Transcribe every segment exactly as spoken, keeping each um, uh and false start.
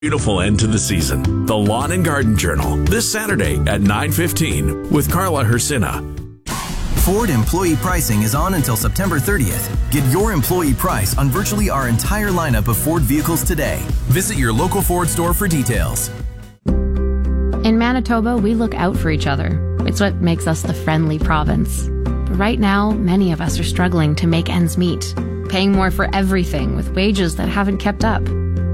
Beautiful end to the season. The Lawn and Garden Journal, this Saturday at nine fifteen with Carla Hersina. Ford employee pricing is on until September thirtieth. Get your employee price on virtually our entire lineup of Ford vehicles today. Visit your local Ford store for details. In Manitoba, we look out for each other. It's what makes us the friendly province. But right now, many of us are struggling to make ends meet, paying more for everything with wages that haven't kept up.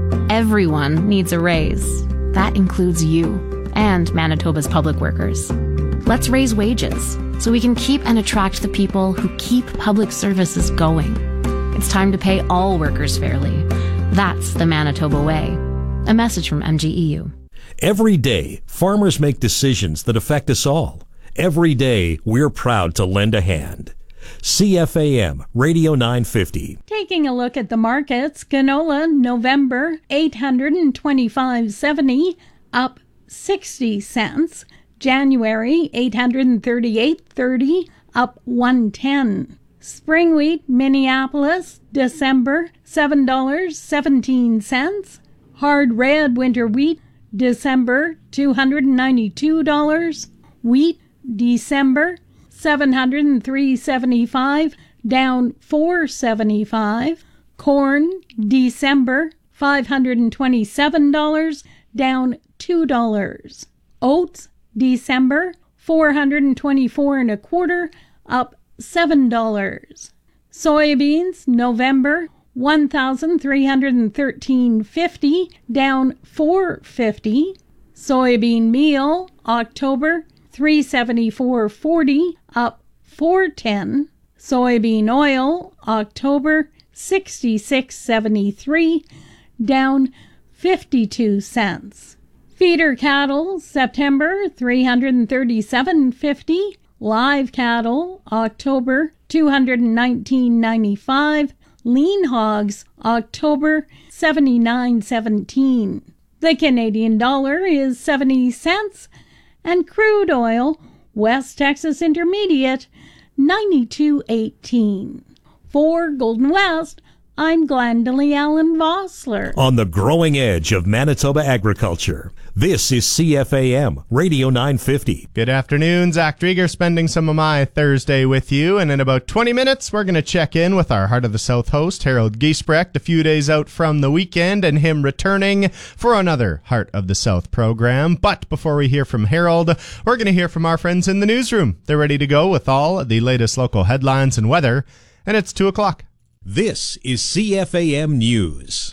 Everyone needs a raise. That includes you and Manitoba's public workers. Let's raise wages so we can keep and attract the people who keep public services going. It's time to pay all workers fairly. That's the Manitoba way. A message from M G E U. Every day, farmers make decisions that affect us all. Every day, we're proud to lend a hand. C F A M Radio nine fifty. Taking a look at the markets, canola November eight hundred twenty-five seventy, up sixty cents. January eight hundred thirty-eight thirty, up one ten. Spring wheat Minneapolis December seven dollars and seventeen cents. Hard red winter wheat December two hundred ninety-two dollars. Wheat December seven hundred three dollars and seventy-five cents, down four dollars and seventy-five cents. Corn, December, five hundred twenty-seven dollars, down two dollars. Oats, December, four hundred twenty-four dollars and a quarter, up seven dollars. Soybeans, November, one thousand three hundred thirteen dollars and fifty cents, down four dollars and fifty cents. Soybean meal, October, three hundred seventy-four dollars and forty cents, up four dollars and ten cents. Soybean oil, October, sixty-six dollars and seventy-three cents, down fifty-two cents. Feeder cattle, September, three hundred thirty-seven dollars and fifty cents. Live cattle, October, two hundred nineteen dollars and ninety-five cents. Lean hogs, October, seventy-nine dollars and seventeen cents. The Canadian dollar is seventy cents. And crude oil, West Texas Intermediate, ninety-two eighteen. For Golden West, I'm Glendalee Allen Vossler. On the growing edge of Manitoba agriculture, this is C F A M Radio nine fifty. Good afternoon, Zach Drieger spending some of my Thursday with you, and in about twenty minutes we're going to check in with our Heart of the South host, Harold Giesbrecht, a few days out from the weekend and him returning for another Heart of the South program. But before we hear from Harold, we're going to hear from our friends in the newsroom. They're ready to go with all the latest local headlines and weather, and it's two o'clock. This is C F A M News.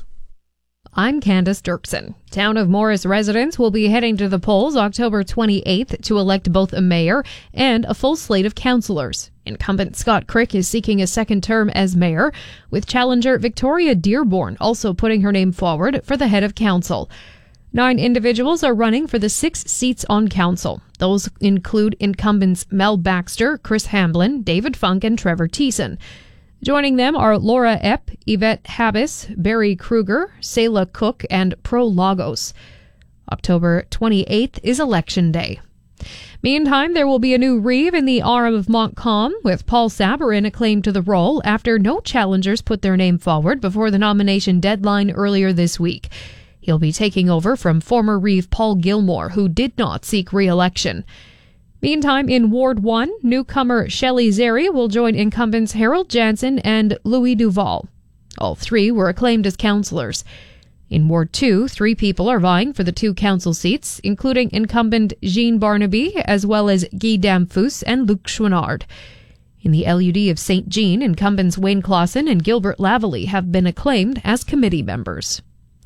I'm Candace Dirksen. Town of Morris residents will be heading to the polls October twenty-eighth to elect both a mayor and a full slate of councillors. Incumbent Scott Crick is seeking a second term as mayor, with challenger Victoria Dearborn also putting her name forward for the head of council. Nine individuals are running for the six seats on council. Those include incumbents Mel Baxter, Chris Hamblin, David Funk, and Trevor Thiessen. Joining them are Laura Epp, Yvette Habis, Barry Kruger, Selah Cook, and Pro Lagos. October twenty-eighth is Election Day. Meantime, there will be a new reeve in the R M of Montcalm, with Paul Sabarin acclaimed to the role after no challengers put their name forward before the nomination deadline earlier this week. He'll be taking over from former reeve Paul Gilmore, who did not seek re-election. Meantime, in Ward one, newcomer Shelley Zeri will join incumbents Harold Jansen and Louis Duval. All three were acclaimed as councillors. In Ward two, three people are vying for the two council seats, including incumbent Jean Barnaby, as well as Guy Damphus and Luc Chouinard. In the L U D of Saint Jean, incumbents Wayne Clausen and Gilbert Lavallee have been acclaimed as committee members.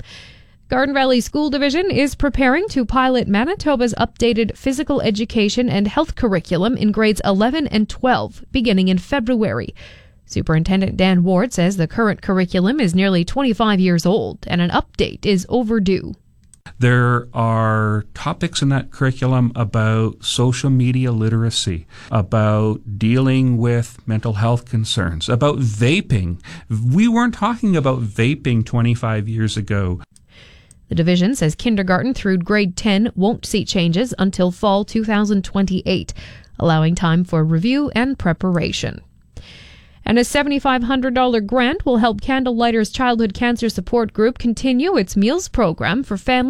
Garden Valley School Division is preparing to pilot Manitoba's updated physical education and health curriculum in grades eleven and twelve, beginning in February. Superintendent Dan Ward says the current curriculum is nearly twenty-five years old and an update is overdue. There are topics in that curriculum about social media literacy, about dealing with mental health concerns, about vaping. We weren't talking about vaping twenty-five years ago. The division says kindergarten through grade ten won't see changes until fall two thousand twenty-eight, allowing time for review and preparation. And a seven thousand five hundred dollars grant will help Candlelighters Childhood Cancer Support Group continue its meals program for families